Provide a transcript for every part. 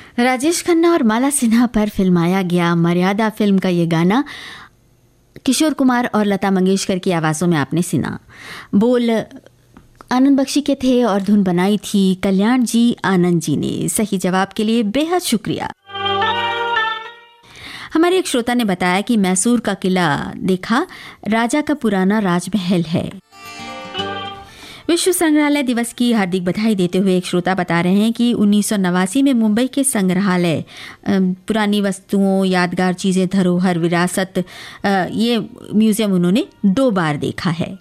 राजेश खन्ना और माला सिन्हा पर फिल्माया गया मर्यादा फिल्म का ये गाना किशोर कुमार और लता मंगेशकर की आवाज़ों में आपने सुना। बोल आनंद बख्शी के थे और धुन बनाई थी कल्याण जी आनंद जी ने। सही जवाब के लिए बेहद शुक्रिया। हमारे एक श्रोता ने बताया कि मैसूर का किला देखा, राजा का पुराना राजमहल है। विश्व संग्रहालय दिवस की हार्दिक बधाई देते हुए एक श्रोता बता रहे हैं कि 1989 में मुंबई के संग्रहालय पुरानी वस्तुओं, यादगार चीज़ें, धरोहर, विरासत, ये म्यूजियम उन्होंने 2 बार देखा है।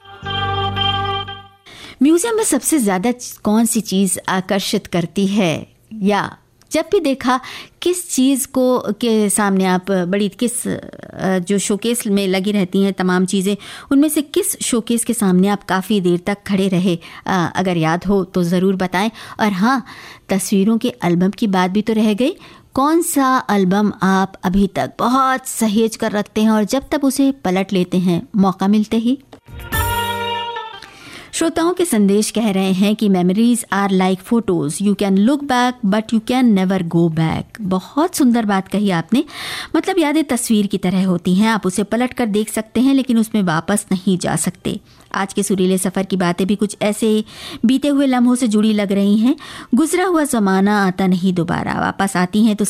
म्यूजियम में सबसे ज़्यादा कौन सी चीज़ आकर्षित करती है, या जब भी देखा किस चीज़ को के सामने आप बड़ी किस जो शोकेस में लगी रहती हैं तमाम चीज़ें, उनमें से किस शोकेस के सामने आप काफ़ी देर तक खड़े रहे, अगर याद हो तो ज़रूर बताएं। और हाँ, तस्वीरों के एल्बम की बात भी तो रह गई। कौन सा एल्बम आप अभी तक बहुत सहेज कर रखते हैं और जब तक उसे पलट लेते हैं मौका मिलते ही? श्रोताओं के संदेश कह रहे हैं कि memories are like photos, you can look back but you can never go back. बहुत सुंदर बात कही आपने। मतलब यादें तस्वीर की तरह होती हैं, आप उसे पलट कर देख सकते हैं लेकिन उसमें वापस नहीं जा सकते। आज के सुरीले सफ़र की बातें भी कुछ ऐसे बीते हुए लम्हों से जुड़ी लग रही हैं। गुजरा हुआ ज़माना आता नहीं दोबारा, वापस आती हैं तो